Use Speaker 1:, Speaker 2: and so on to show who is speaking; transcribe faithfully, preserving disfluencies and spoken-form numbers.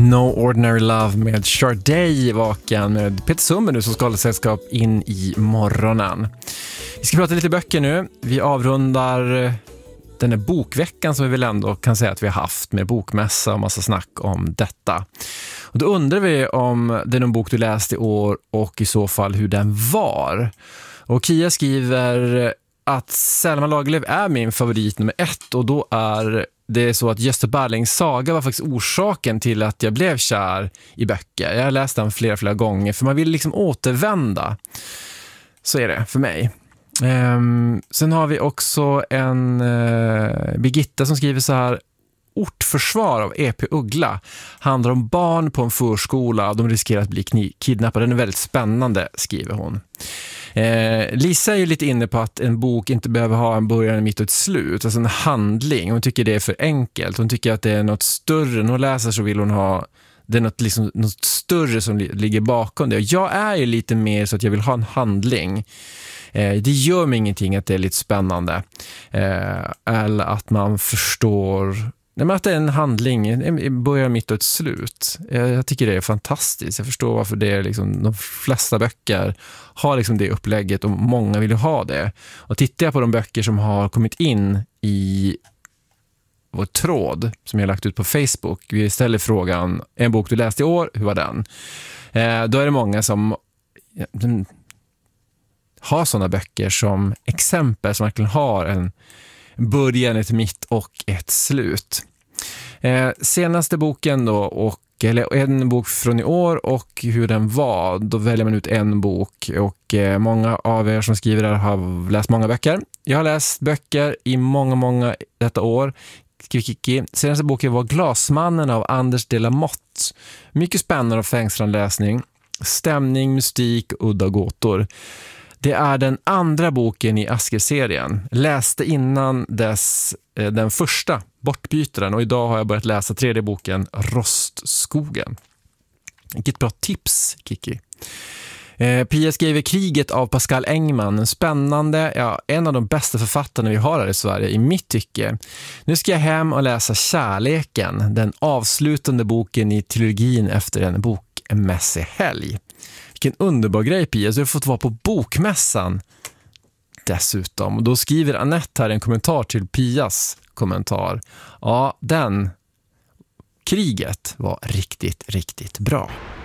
Speaker 1: No Ordinary Love med Sade vaken med Peter Summer nu som ska hålla sällskap in i morgonen. Vi ska prata lite böcker nu. Vi avrundar den här bokveckan som vi väl ändå kan säga att vi har haft med bokmässa och massa snack om detta. Och då undrar vi om det är någon bok du läste i år och i så fall hur den var. Och Kia skriver att Selma Lagerlöf är min favorit nummer ett och då är det är så att Gösta Berlings saga var faktiskt orsaken till att jag blev kär i böcker. Jag har läst den flera, flera gånger för man vill liksom återvända. Så är det för mig. Um, sen har vi också en uh, Birgitta som skriver så här: Ortförsvar av E P Uggla handlar om barn på en förskola och de riskerar att bli kni- kidnappade. Den är väldigt spännande, skriver hon. Eh, Lisa är ju lite inne på att en bok inte behöver ha en början, en mitt och ett slut, alltså en handling. Hon tycker det är för enkelt. Hon tycker att det är något större. När hon läser så vill hon ha det är något, liksom, något större som li- ligger bakom det. Jag är ju lite mer så att jag vill ha en handling. Eh, det gör mig ingenting att det är lite spännande. Eh, eller att man förstår... Nej, men att det är en handling, en början, mitt och ett slut. Jag tycker det är fantastiskt. Jag förstår varför det är liksom, de flesta böcker har liksom det upplägget och många vill ha det. Och tittar jag på de böcker som har kommit in i vår tråd som jag har lagt ut på Facebook. Vi ställer frågan, en bok du läste i år, hur var den? Eh, då är det många som ja, har sådana böcker som exempel som verkligen har en början, ett mitt och ett slut. Eh, senaste boken då, och, eller en bok från i år och hur den var, då väljer man ut en bok och eh, många av er som skriver där har läst många böcker. Jag har läst böcker i många, många detta år. Kiki. Senaste boken var Glasmannen av Anders de la Motte. Mycket spännande och fängslande läsning. Stämning, mystik, udda gåtor. Det är den andra boken i Asker-serien. Läste innan dess eh, den första, Bortbytaren. Och idag har jag börjat läsa tredje boken, Rostskogen. Vilket bra tips, Kiki. Eh, Pia skriver Kriget av Pascal Engman. Spännande, ja, en av de bästa författarna vi har här i Sverige i mitt tycke. Nu ska jag hem och läsa Kärleken, den avslutande boken i trilogin efter en bokmässig helg. Vilken underbar grej, Pia. Så du har fått vara på bokmässan dessutom. Och då skriver Annette här en kommentar till Pias kommentar. Ja, den Kriget var riktigt, riktigt bra.